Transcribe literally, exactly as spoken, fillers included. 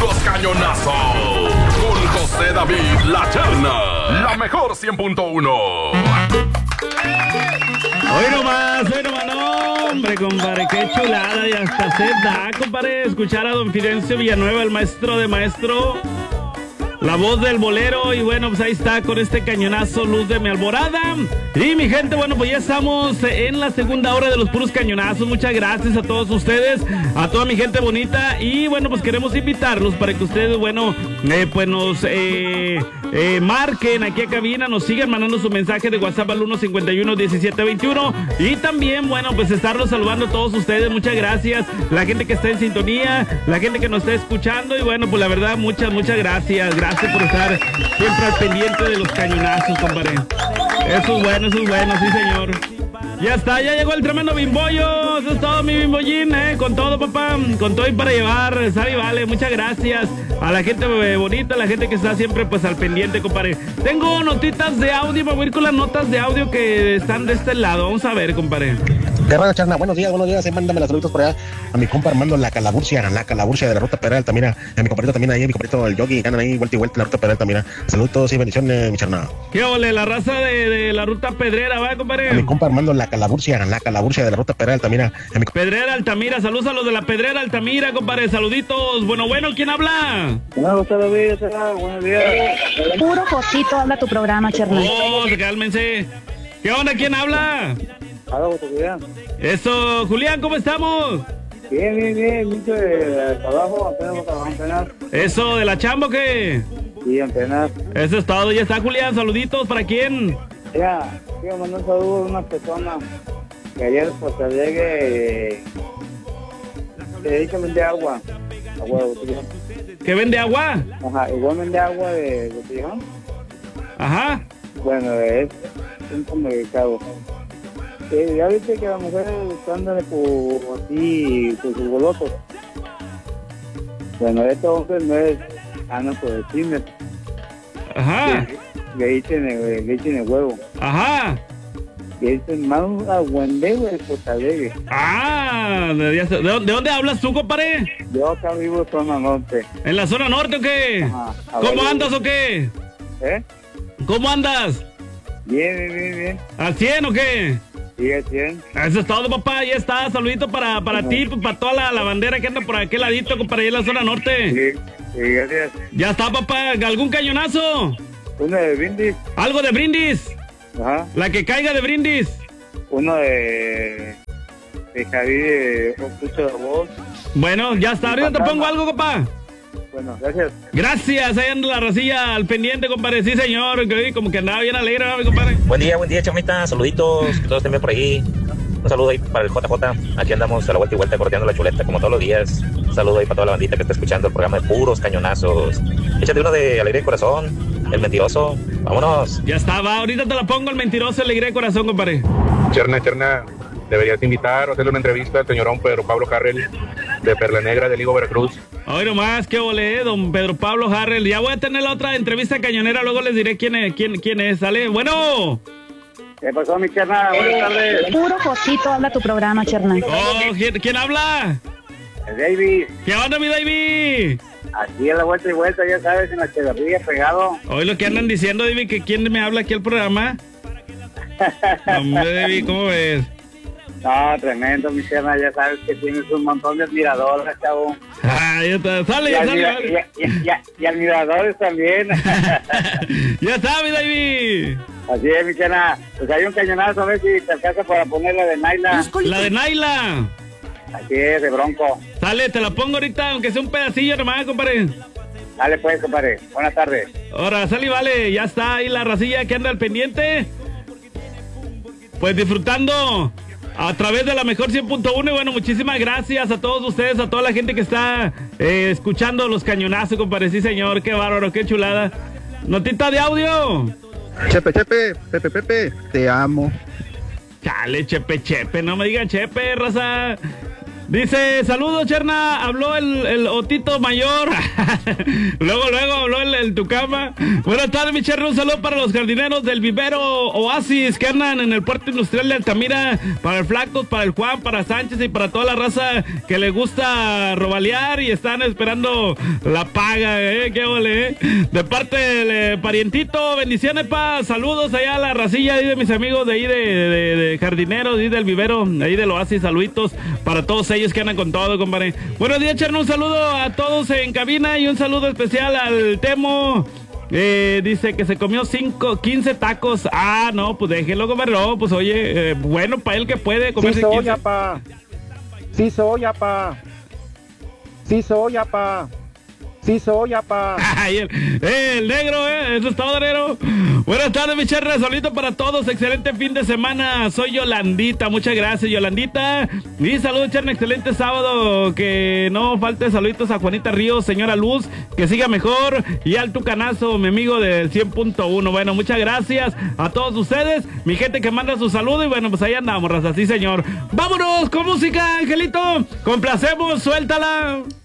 Puros Cañonazos. Con José David La Cherna. La mejor cien punto uno. Hoy nomás, hoy nomás, no, hombre, compadre, qué chulada, y hasta se da, compadre, escuchar a don Fidencio Villanueva, el maestro de maestro, la voz del bolero, y bueno, pues ahí está, con este cañonazo, Luz de mi Alborada. Y mi gente, bueno, pues ya estamos en la segunda hora de los puros cañonazos. Muchas gracias a todos ustedes, a toda mi gente bonita, y bueno, pues queremos invitarlos para que ustedes, bueno, eh, pues nos eh, eh, marquen aquí a cabina, nos sigan mandando su mensaje de WhatsApp al uno cincuenta y uno diecisiete veintiuno, y también, bueno, pues estarlos saludando a todos ustedes. Muchas gracias, la gente que está en sintonía, la gente que nos está escuchando, y bueno, pues la verdad, muchas, muchas gracias, gracias por estar siempre al pendiente de los cañonazos, compadre. Eso es bueno, eso es bueno, sí, señor. Ya está, ya llegó el tremendo bimbollo. Eso es todo, mi bimbollín, eh. Con todo, papá. Con todo y para llevar. Sale y vale. Muchas gracias a la gente bonita, a la gente que está siempre pues al pendiente, compadre. Tengo notitas de audio. Vamos a ir con las notas de audio que están de este lado. Vamos a ver, compadre. ¿Qué raro, Charna? Buenos días, buenos días. Eh, mándame las saluditos por allá a mi compa Armando La Calaburcia, la Calaburcia de la Ruta Pedral Altamira. A mi compadrito también ahí, a mi compadrito el Yogi, ganan ahí vuelta y vuelta en la Ruta Pedral Altamira. Saludos y bendiciones, mi Charna. ¿Qué ole? La raza de, de la Ruta Pedrera, ¿va, compadre? A mi compa Armando La Calaburcia, la Calaburcia de la Ruta Pedral Altamira. A mi... Pedrera Altamira, saludos a los de la Pedrera Altamira, compadre. Saluditos. Bueno, bueno, ¿quién habla? Hola, José David, buenos días. Puro Josito habla tu programa, Cherna. Oh, cálmense. ¿Qué onda? ¿Quién habla? Hola, José Julián. Eso, Julián, ¿cómo estamos? Bien, bien, bien, mucho de trabajo, apenas trabajo en penas. Eso, ¿de la chamba o qué? Sí, en penas. Eso es todo, ya está, Julián, saluditos, ¿para quién? Ya, quiero mandar un saludo a una persona que ayer pues se llegue, se dedica a vender agua, agua de botellón. ¿Que vende agua? Ajá, igual vende agua de botellón. Ajá. Bueno, es un supermercado. Eh, ya viste que las mujeres andan por así, por sus bolotos. Bueno, estos hombres no es, andan por el cine. Ajá. Le dicen el, le dicen el huevo. Ajá. Le dicen más aguandego de Cotadegue. Ah, ¿de, de, ¿de dónde hablas tú, compadre? Yo acá vivo en zona norte. ¿En la zona norte o qué? Ajá. ¿Cómo andas o qué? ¿Eh? ¿Cómo andas? Bien, bien, bien, bien. ¿Al cien o qué? Sí, al cien. Eso es todo, papá. Ya está. Saludito para, para Ajá. ti, para toda la, la bandera que anda por aquel ladito, para allá en la zona norte. Sí, sí, gracias. Ya está, papá. ¿Algún cañonazo? Uno de brindis. ¿Algo de brindis? Ajá. La que caiga de brindis. Uno de... de Javi de Opucho de Voz. Bueno, ya está. Ahorita te pongo algo, compa. Bueno, gracias. Gracias, ahí anda la racilla al pendiente, compadre. Sí, señor, que como que andaba bien alegre, ¿no, mi compadre? Buen día, buen día, chamita. Saluditos, que todos estén bien por ahí. Un saludo ahí para el J J. Aquí andamos a la vuelta y vuelta corteando la chuleta como todos los días. Un saludo ahí para toda la bandita que está escuchando el programa de puros cañonazos. Échate uno de Alegría de Corazón, El Mentiroso. Vámonos. Ya estaba, ahorita te la pongo, El Mentiroso, Alegría de Corazón, compadre. Cherna, Cherna, deberías invitar o hacerle una entrevista al señorón Pedro Pablo Harrell de Perla Negra de Ligo, Veracruz. Hoy nomás, qué volé, don Pedro Pablo Harrell. Ya voy a tener la otra entrevista cañonera, luego les diré quién es, quién, quién es, ¿sale? Bueno. ¿Qué pasó, mi Cherna? Buenas tardes. Puro Josito habla tu programa, Cherna. Oh, ¿quién, quién habla? El David. ¿Qué onda, mi David? Aquí a la vuelta y vuelta, ya sabes, en la chegarrilla pegado. Hoy lo que andan diciendo, David, que quién me habla aquí al programa. Hombre, David, ¿cómo ves? No, tremendo, mi Cherna, ya sabes que tienes un montón de admiradores, chavo. Ah, ya está, sale, Y, ya admira- sale. y, y- y- y admiradores también. Ya está, mi David. Así es, mi Cherna. Pues hay un cañonazo, a ver si te alcanza para poner la de Naila. La de Naila. Así es, de Bronco. Sale, te la pongo ahorita, aunque sea un pedacillo nomás, compadre. Dale pues, compadre. Buenas tardes. Ahora, sale y vale, ya está ahí la racilla que anda al pendiente. Pues disfrutando a través de la mejor cien punto uno. Y bueno, muchísimas gracias a todos ustedes, a toda la gente que está eh, escuchando los cañonazos, compadre. Sí, señor, qué bárbaro, qué chulada. Notita de audio. Chepe, Chepe, Pepe, Pepe, te amo. Chale, Chepe, Chepe, no me digan Chepe, raza. Dice, saludos, Cherna. Habló el, el Otito Mayor. luego, luego habló el, el Tucama. Buenas tardes, mi Cherna. Un saludo para los jardineros del vivero Oasis que andan en el puerto industrial de Altamira. Para el Flacos, para el Juan, para Sánchez y para toda la raza que le gusta robalear y están esperando la paga, ¿eh? Qué ole, ¿eh? De parte del eh, parientito, bendiciones, pa. Saludos allá a la racilla ahí de mis amigos de ahí de, de, de jardineros y del vivero, de ahí del Oasis. Saluditos para todos ellos que andan con todo, compadre. Buenos días, Cherno. Un saludo a todos en cabina y un saludo especial al Temo. Eh, dice que se comió cinco, quince tacos. Ah, no, pues déjelo comer. No, pues oye, eh, bueno, para él que puede comerse sí soy, quince. Apa. Sí soy, apa. Sí soy, apa. Sí soy, apa. Ay, el, eh, el negro, eh, eso es todo, negro. Buenas tardes, mi Cherna, solito para todos, excelente fin de semana. Soy Yolandita, muchas gracias, Yolandita. Y saludos, Cherna, excelente sábado. Que no falte saluditos a Juanita Ríos, señora Luz, que siga mejor. Y al Tucanazo, mi amigo del cien punto uno. Bueno, muchas gracias a todos ustedes, mi gente que manda su saludo. Y bueno, pues ahí andamos, raza, sí, señor. Vámonos con música, Angelito. Complacemos, suéltala.